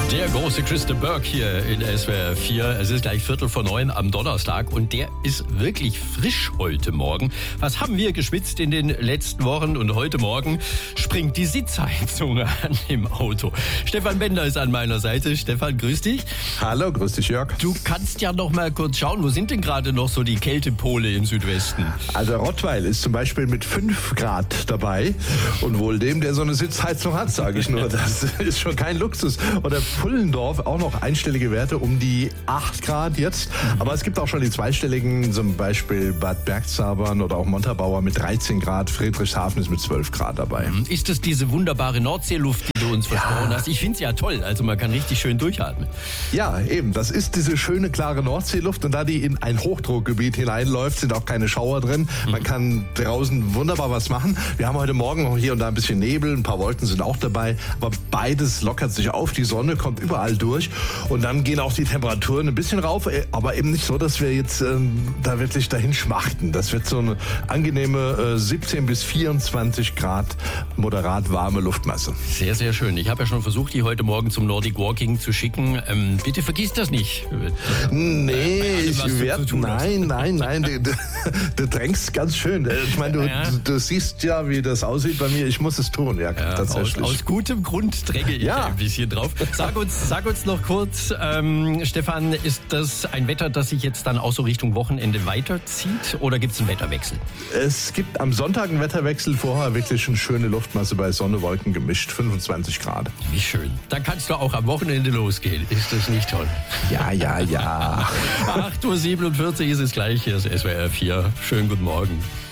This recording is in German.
Der große Christa Burke hier in SWR 4. Es ist gleich 8:45 am Donnerstag und der ist wirklich frisch heute Morgen. Was haben wir geschwitzt in den letzten Wochen und heute Morgen springt die Sitzheizung an im Auto. Stefan Bender ist an meiner Seite. Stefan, grüß dich. Hallo, grüß dich Jörg. Du kannst ja noch mal kurz schauen, wo sind denn gerade noch so die Kältepole im Südwesten? Also Rottweil ist zum Beispiel mit 5 Grad dabei und wohl dem, der so eine Sitzheizung hat, sage ich nur. Das ist schon kein Luxus. Oder Pullendorf auch noch einstellige Werte um die 8 Grad jetzt. Aber es gibt auch schon die zweistelligen, zum Beispiel Bad Bergzabern oder auch Montabaur mit 13 Grad. Friedrichshafen ist mit 12 Grad dabei. Ist das diese wunderbare Nordseeluft, die du uns versprochen hast? Ich finde es ja toll. Also man kann richtig schön durchatmen. Ja, eben. Das ist diese schöne, klare Nordseeluft. Und da die in ein Hochdruckgebiet hineinläuft, sind auch keine Schauer drin. Man kann draußen wunderbar was machen. Wir haben heute Morgen noch hier und da ein bisschen Nebel. Ein paar Wolken sind auch dabei. Aber beides lockert sich auf. Die Sonne kommt überall durch. Und dann gehen auch die Temperaturen ein bisschen rauf. Aber eben nicht so, dass wir jetzt da wirklich dahin schmachten. Das wird so eine angenehme 17 bis 24 Grad moderat warme Luftmasse. Sehr, sehr schön. Ich habe ja schon versucht, die heute Morgen zum Nordic Walking zu schicken. Bitte vergiss das nicht. Nee, ich werde... Nein. Du drängst ganz schön. Ich meine, du siehst ja, wie das aussieht bei mir. Ich muss es tun, ja, tatsächlich. Aus gutem Grund dränge ich ein bisschen drauf. Sag uns noch kurz, Stefan, ist das ein Wetter, das sich jetzt dann auch so Richtung Wochenende weiterzieht oder gibt es einen Wetterwechsel? Es gibt am Sonntag einen Wetterwechsel, vorher wirklich eine schöne Luftmasse bei Sonne, Wolken gemischt, 25 Grad. Wie schön. Dann kannst du auch am Wochenende losgehen. Ist das nicht toll? Ja. 8:47 Uhr ist es gleich. Hier ist SWR 4. Schönen guten Morgen.